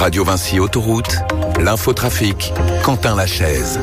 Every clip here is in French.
Radio Vinci Autoroute, l'infotrafic, Quentin Lachaise.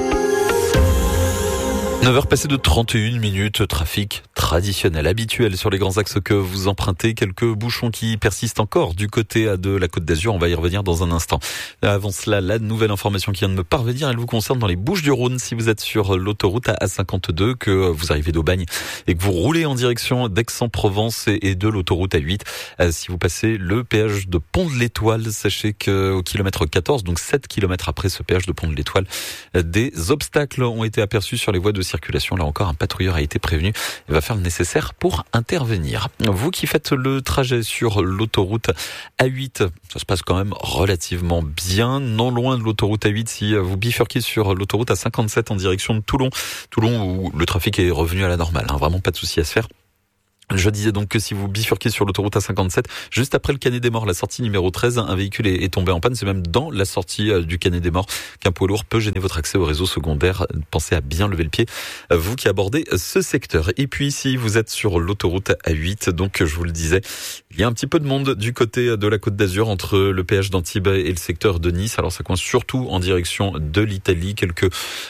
9h passées de 31 minutes, trafic traditionnel, habituel sur les grands axes que vous empruntez. Quelques bouchons qui persistent encore du côté de la Côte d'Azur. On va y revenir dans un instant. Avant cela, la nouvelle information qui vient de me parvenir, elle vous concerne dans les Bouches-du-Rhône. Si vous êtes sur l'autoroute A52, que vous arrivez d'Aubagne et que vous roulez en direction d'Aix-en-Provence et de l'autoroute A8, si vous passez le péage de Pont de l'Étoile, sachez qu'au kilomètre 14, donc 7 km après ce péage de Pont de l'Étoile, des obstacles ont été aperçus sur les voies de circulation. Là encore, un patrouilleur a été prévenu et va faire le nécessaire pour intervenir. Vous qui faites le trajet sur l'autoroute A8, ça se passe quand même relativement bien, non loin de l'autoroute A8. Si vous bifurquez sur l'autoroute A57 en direction de Toulon où le trafic est revenu à la normale, vraiment pas de souci à se faire. Je disais donc que si vous bifurquez sur l'autoroute A57, juste après le Canet des Morts, la sortie numéro 13, un véhicule est tombé en panne. C'est même dans la sortie du Canet des Morts qu'un poids lourd peut gêner votre accès au réseau secondaire. Pensez à bien lever le pied, vous qui abordez ce secteur. Et puis si vous êtes sur l'autoroute A8, donc je vous le disais, il y a un petit peu de monde du côté de la Côte d'Azur entre le péage d'Antibes et le secteur de Nice. Alors ça coince surtout en direction de l'Italie. Quelques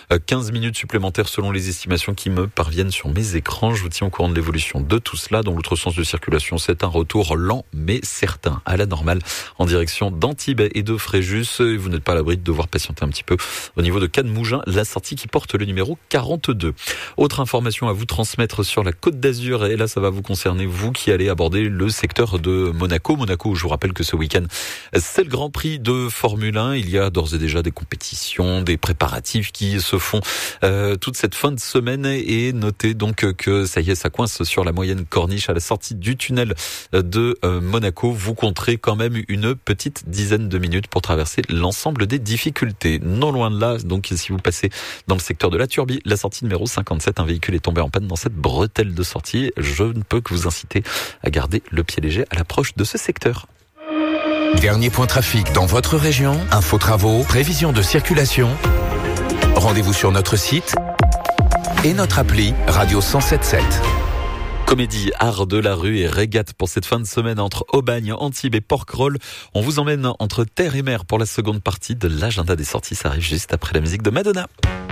15 minutes supplémentaires selon les estimations qui me parviennent sur mes écrans. Je vous tiens au courant de l'évolution de tout cela. Dans l'autre sens de circulation, c'est un retour lent mais certain à la normale en direction d'Antibes et de Fréjus. Vous n'êtes pas à l'abri de devoir patienter un petit peu au niveau de Cannes-Mougins, la sortie qui porte le numéro 42. Autre information à vous transmettre sur la Côte d'Azur, et là ça va vous concerner, vous qui allez aborder le secteur de Monaco. Monaco, je vous rappelle que ce week-end, c'est le Grand Prix de Formule 1. Il y a d'ores et déjà des compétitions, des préparatifs qui se font toute cette fin de semaine, et notez donc que ça y est, ça coince sur la moyenne corniche à la sortie du tunnel de Monaco. Vous compterez quand même une petite dizaine de minutes pour traverser l'ensemble des difficultés. Non loin de là, donc si vous passez dans le secteur de la Turbie, la sortie numéro 57, un véhicule est tombé en panne dans cette bretelle de sortie. Je ne peux que vous inciter à garder le pied léger à l'approche de ce secteur. Dernier point trafic dans votre région, info travaux, prévision de circulation. Rendez-vous sur notre site et notre appli Radio 107.7. Comédie, art de la rue et régate pour cette fin de semaine entre Aubagne, Antibes et Porquerolles. On vous emmène entre terre et mer pour la seconde partie de l'agenda des sorties. Ça arrive juste après la musique de Madonna.